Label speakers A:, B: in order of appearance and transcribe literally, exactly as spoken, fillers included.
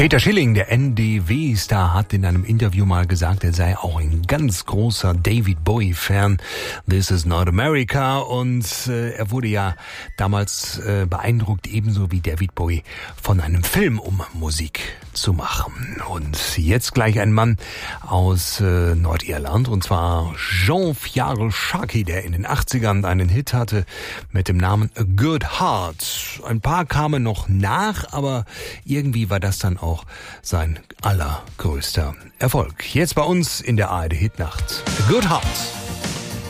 A: Peter Schilling, der N D W-Star, hat in einem Interview mal gesagt, er sei auch ein ganz großer David Bowie-Fan. This is not America. Und äh, er wurde ja damals äh, beeindruckt, ebenso wie David Bowie, von einem Film, um Musik zu machen. Und jetzt gleich ein Mann aus äh, Nordirland, und zwar Jean-Pierre Sharkey, der in den achtzigern einen Hit hatte mit dem Namen A Good Heart. Ein paar kamen noch nach, aber irgendwie war das dann auch sein allergrößter Erfolg. Jetzt bei uns in der A R D Hitnacht. A Good Heart.